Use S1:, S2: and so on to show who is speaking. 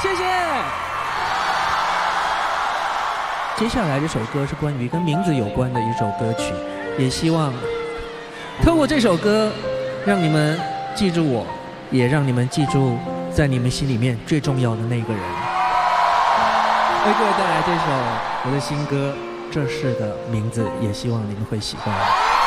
S1: 谢谢。接下来这首歌是关于跟名字有关的一首歌曲，也希望透过这首歌，让你们记住我，也让你们记住在你们心里面最重要的那个人。为各位带来这首我的新歌《这事的名字》，也希望你们会喜欢。